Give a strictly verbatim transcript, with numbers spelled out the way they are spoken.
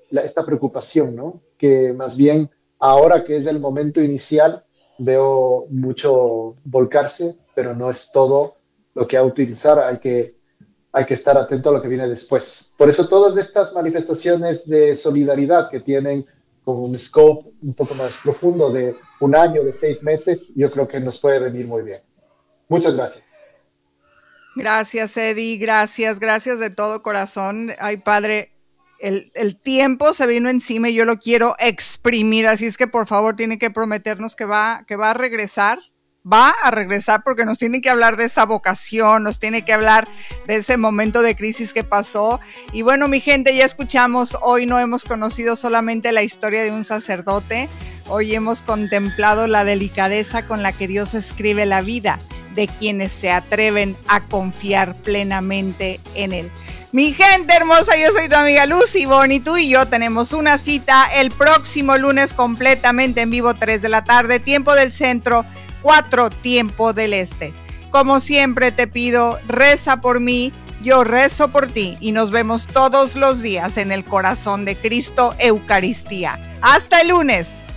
la- esta preocupación, ¿no? Que más bien ahora que es el momento inicial, veo mucho volcarse, pero no es todo lo que a utilizar, hay que, hay que estar atento a lo que viene después. Por eso todas estas manifestaciones de solidaridad que tienen como un scope un poco más profundo de un año, de seis meses, yo creo que nos puede venir muy bien. Muchas gracias. Gracias, Eddie, gracias, gracias de todo corazón. Ay, padre, el, el tiempo se vino encima y yo lo quiero exprimir, así es que por favor tiene que prometernos que va, que va a regresar, va a regresar porque nos tiene que hablar de esa vocación, nos tiene que hablar de ese momento de crisis que pasó. Y bueno, mi gente, ya escuchamos, hoy no hemos conocido solamente la historia de un sacerdote, hoy hemos contemplado la delicadeza con la que Dios escribe la vida de quienes se atreven a confiar plenamente en Él. Mi gente hermosa, yo soy tu amiga Lucy Bon y tú y yo tenemos una cita el próximo lunes completamente en vivo, tres de la tarde, tiempo del centro, cuatro tiempo del este. Como siempre te pido, reza por mí, yo rezo por ti y nos vemos todos los días en el corazón de Cristo, Eucaristía. Hasta el lunes.